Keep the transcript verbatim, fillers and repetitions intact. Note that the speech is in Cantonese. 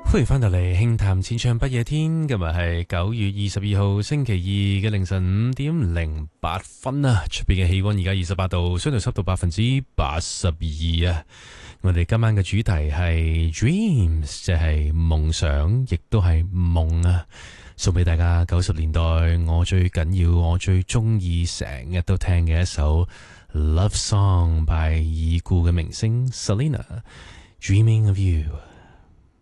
歡迎翻到嚟輕談淺唱不夜天，今日係九月二十二號星期二嘅凌晨五點零八分啊！出邊嘅氣溫而家二十八度，相對濕度百分之八十二啊！我哋今晚嘅主題係 Dreams， 即係夢想，亦都係夢啊！送俾大家九十年代我最緊要、我最中意、成日都聽嘅一首 Love Song by 已故嘅明星 Selena，Dreaming of You。